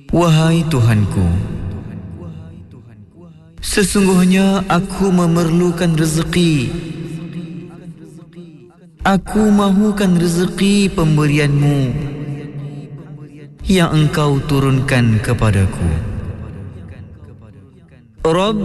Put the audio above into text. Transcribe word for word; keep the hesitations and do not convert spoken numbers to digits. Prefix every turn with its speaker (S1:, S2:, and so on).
S1: Wahai Tuhanku, sesungguhnya aku memerlukan rezeki. Aku mahukan rezeki pemberianmu yang engkau turunkan kepadaku. Rabb